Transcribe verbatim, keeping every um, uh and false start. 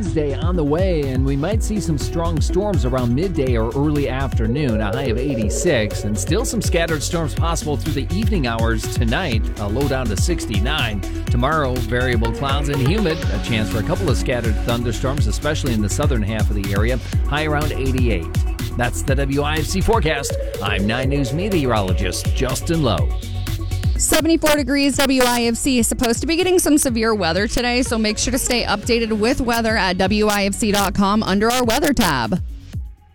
Wednesday on the way, and we might see some strong storms around midday or early afternoon, a high of eighty-six, and still some scattered storms possible through the evening hours tonight, a low down to sixty-nine. Tomorrow, variable clouds and humid, a chance for a couple of scattered thunderstorms, especially in the southern half of the area, high around eighty-eight. That's the W I F C forecast. I'm nine News meteorologist Justin Lowe. seventy-four degrees. W I F C is supposed to be getting some severe weather today, so make sure to stay updated with weather at W I F C dot com under our weather tab.